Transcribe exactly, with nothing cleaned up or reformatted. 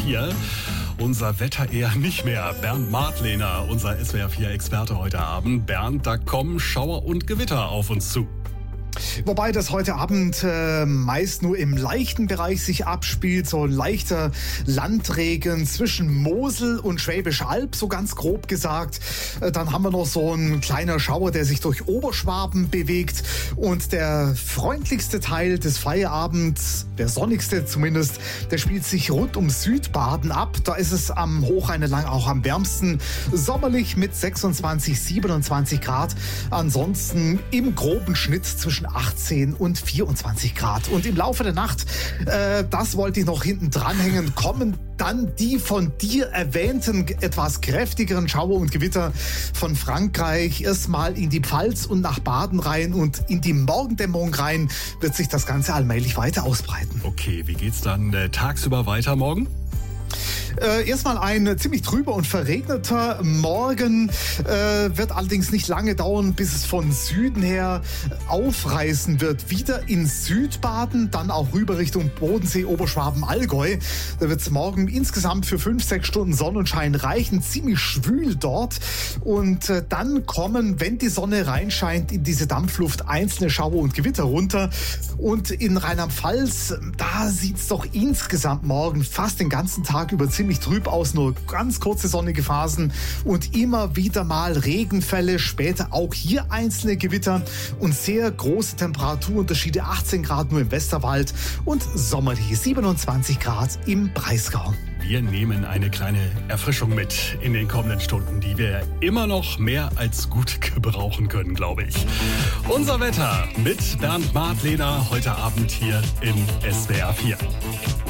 vier. Unser Wetter eher nicht mehr. Bernd Martlehner, unser S W R vier Experte heute Abend. Bernd, da kommen Schauer und Gewitter auf uns zu. Wobei das heute Abend äh, meist nur im leichten Bereich sich abspielt. So ein leichter Landregen zwischen Mosel und Schwäbische Alb, so ganz grob gesagt. Äh, dann haben wir noch so ein kleiner Schauer, der sich durch Oberschwaben bewegt. Und der freundlichste Teil des Feierabends, der sonnigste zumindest, der spielt sich rund um Südbaden ab. Da ist es am Hochrhein entlang auch am wärmsten. Sommerlich mit sechsundzwanzig, siebenundzwanzig Grad. Ansonsten im groben Schnitt zwischen achtzehn und vierundzwanzig Grad. Und im Laufe der Nacht, äh, das wollte ich noch hinten dranhängen, kommen dann die von dir erwähnten etwas kräftigeren Schauer und Gewitter von Frankreich erstmal in die Pfalz und nach Baden rein, und in die Morgendämmerung rein wird sich das Ganze allmählich weiter ausbreiten. Okay, wie geht's dann äh, tagsüber weiter morgen? Äh, erstmal ein ziemlich trüber und verregneter Morgen, äh, wird allerdings nicht lange dauern, bis es von Süden her aufreißen wird. Wieder in Südbaden, dann auch rüber Richtung Bodensee, Oberschwaben, Allgäu. Da wird es morgen insgesamt für fünf, sechs Stunden Sonnenschein reichen, ziemlich schwül dort. Und äh, dann kommen, wenn die Sonne reinscheint, in diese Dampfluft einzelne Schauer und Gewitter runter. Und in Rheinland-Pfalz, da sieht es doch insgesamt morgen fast den ganzen Tag über ziemlich trüb aus, nur ganz kurze sonnige Phasen und immer wieder mal Regenfälle, später auch hier einzelne Gewitter und sehr große Temperaturunterschiede, achtzehn Grad nur im Westerwald und sommerliche siebenundzwanzig Grad im Breisgau. Wir nehmen eine kleine Erfrischung mit in den kommenden Stunden, die wir immer noch mehr als gut gebrauchen können, glaube ich. Unser Wetter mit Bernd Martlehner heute Abend hier im S W R vier.